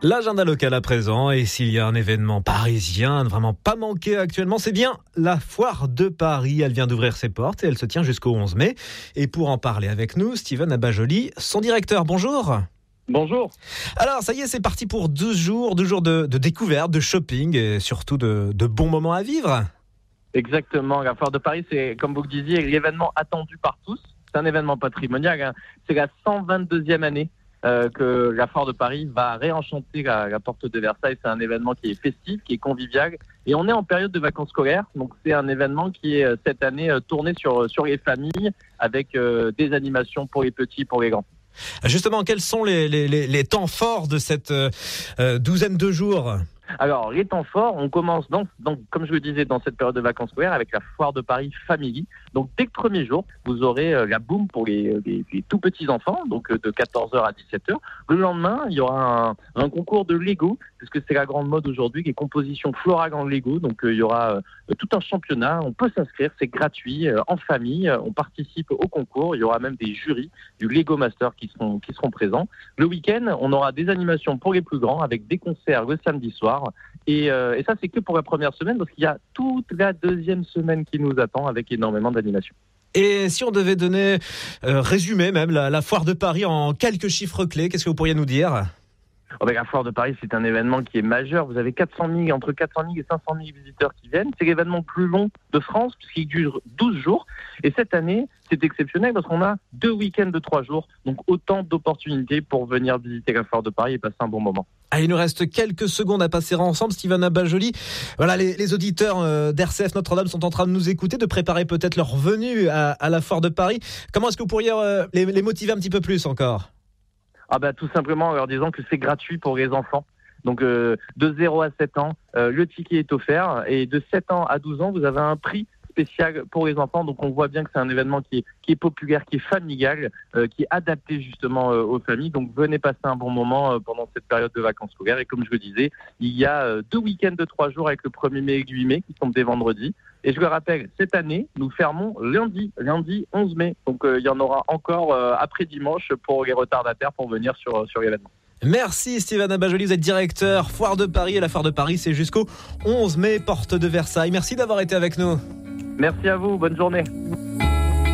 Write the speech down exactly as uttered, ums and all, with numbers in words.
L'agenda local à présent, et s'il y a un événement parisien à ne vraiment pas manquer actuellement, c'est bien la Foire de Paris. Elle vient d'ouvrir ses portes et elle se tient jusqu'au onze mai. Et pour en parler avec nous, Steven Abajoli, son directeur. Bonjour. Bonjour. Alors, ça y est, c'est parti pour douze jours, douze jours de, de découverte, de shopping et surtout de, de bons moments à vivre. Exactement. La Foire de Paris, c'est, comme vous le disiez, l'événement attendu par tous. C'est un événement patrimonial. Hein. C'est la cent vingt-deuxième année euh, que la Foire de Paris va réenchanter la, la porte de Versailles. C'est un événement qui est festif, qui est convivial. Et on est en période de vacances scolaires. Donc, c'est un événement qui est cette année tourné sur, sur les familles avec euh, des animations pour les petits, pour les grands. Justement, quels sont les, les, les temps forts de cette euh, douzaine de jours ? Alors, les temps forts, on commence, donc, donc, comme je le disais, dans cette période de vacances scolaires avec la Foire de Paris Family. Donc, dès le premier jour, vous aurez euh, la boum pour les, les, les tout petits enfants, donc euh, de quatorze heures à dix-sept heures. Le lendemain, il y aura un, un concours de Lego, puisque c'est la grande mode aujourd'hui, les compositions florales en Lego. Donc, euh, il y aura euh, tout un championnat. On peut s'inscrire, c'est gratuit, euh, en famille. On participe au concours. Il y aura même des jurys du Lego Master qui seront, qui seront présents. Le week-end, on aura des animations pour les plus grands avec des concerts le samedi soir. Et, euh, et ça, c'est que pour la première semaine, parce qu'il y a toute la deuxième semaine qui nous attend avec énormément d'animations. Et si on devait donner, euh, résumer même la, la Foire de Paris en quelques chiffres clés, qu'est-ce que vous pourriez nous dire ? Oh ben, la Foire de Paris, c'est un événement qui est majeur. Vous avez quatre cent mille, entre quatre cent mille et cinq cent mille visiteurs qui viennent. C'est l'événement le plus long de France, puisqu'il dure douze jours. Et cette année, c'est exceptionnel parce qu'on a deux week-ends de trois jours. Donc, autant d'opportunités pour venir visiter la Foire de Paris et passer un bon moment. Ah, il nous reste quelques secondes à passer ensemble, Steven Abajoli. Voilà, les, les auditeurs euh, d'R C F Notre-Dame sont en train de nous écouter, de préparer peut-être leur venue à, à la Foire de Paris. Comment est-ce que vous pourriez euh, les, les motiver un petit peu plus encore ? Ah bah tout simplement en leur disant que c'est gratuit pour les enfants. Donc euh, de zéro à sept ans, euh, le ticket est offert. Et de sept ans à douze ans, vous avez un prix spécial pour les enfants. Donc on voit bien que c'est un événement qui est, qui est populaire, qui est familial, euh, qui est adapté justement euh, aux familles. Donc venez passer un bon moment euh, pendant cette période de vacances scolaires. Et comme je le disais, il y a euh, deux week-ends de trois jours avec le premier mai et le huit mai qui tombent des vendredis. Et je le rappelle, cette année, nous fermons lundi, lundi onze mai. Donc euh, il y en aura encore euh, après dimanche pour les retardataires pour venir sur, sur l'événement. Merci Steven Abajoli, vous êtes directeur Foire de Paris. Et la Foire de Paris, c'est jusqu'au onze mai, porte de Versailles. Merci d'avoir été avec nous. Merci à vous, bonne journée.